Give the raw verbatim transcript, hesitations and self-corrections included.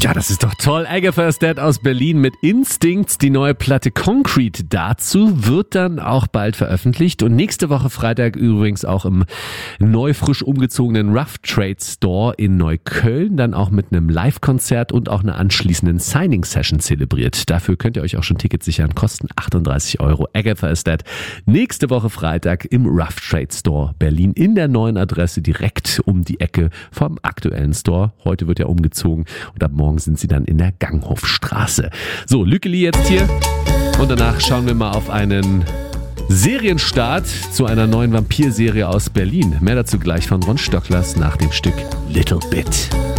Ja, das ist doch toll. Agatha is Dead aus Berlin mit Instincts. Die neue Platte Concrete dazu wird dann auch bald veröffentlicht. Und nächste Woche Freitag übrigens auch im neu frisch umgezogenen Rough Trade Store in Neukölln. Dann auch mit einem Live-Konzert und auch einer anschließenden Signing-Session zelebriert. Dafür könnt ihr euch auch schon Tickets sichern. Kosten achtunddreißig Euro. Agatha is Dead. Nächste Woche Freitag im Rough Trade Store Berlin in der neuen Adresse direkt um die Ecke vom aktuellen Store. Heute wird ja umgezogen und ab morgen sind sie dann in der Ganghofstraße. So, Lückeli jetzt hier und danach schauen wir mal auf einen Serienstart zu einer neuen Vampir-Serie aus Berlin. Mehr dazu gleich von Ron Stocklers nach dem Stück Little Bit.